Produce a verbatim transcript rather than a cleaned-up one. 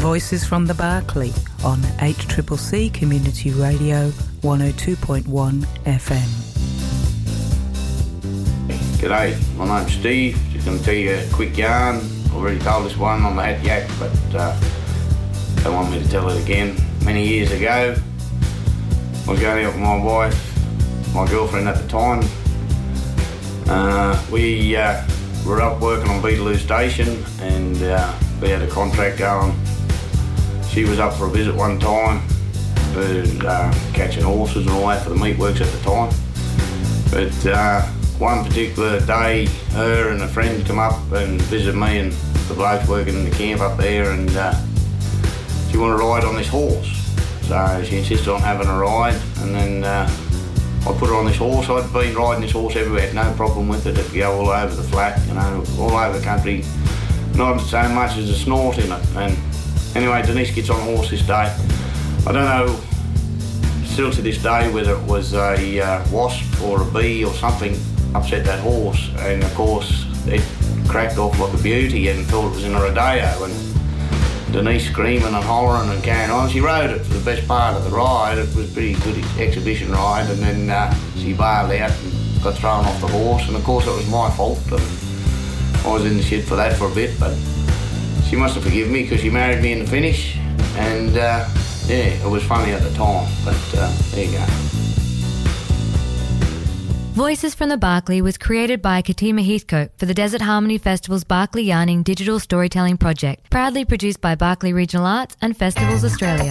Voices from the Barkly on H C C C Community Radio one oh two point one F M. G'day, my name's Steve. Just going to tell you a quick yarn. I've already told this one on the Hat Yak, but uh, they want me to tell it again. Many years ago, I was going out with my wife, my girlfriend at the time. Uh, we uh, were up working on Beetaloo Station, and uh, we had a contract going. She was up for a visit one time, for uh, catching horses and all that for the meatworks at the time. But uh, one particular day, her and a friend come up and visit me and the blokes working in the camp up there, and uh, she wanted to ride on this horse. So she insisted on having a ride, and then uh, I put her on this horse. I'd been riding this horse everywhere, had no problem with it. It'd go all over the flat, you know, all over the country. Not so much as a snort in it. And anyway, Denise gets on the horse this day. I don't know, still to this day, whether it was a uh, wasp or a bee or something upset that horse, and of course it cracked off like a beauty and thought it was in a rodeo, and Denise screaming and hollering and carrying on. She rode it for the best part of the ride. It was a pretty good exhibition ride, and then uh, she bailed out and got thrown off the horse, and of course it was my fault, and I was in the shit for that for a bit, but she must have forgiven me because she married me in the finish, and uh, yeah, it was funny at the time, but uh, there you go. Voices from the Barkly was created by Katima Heathcote for the Desert Harmony Festival's Barkly Yarning Digital Storytelling Project, proudly produced by Barkly Regional Arts and Festivals Australia.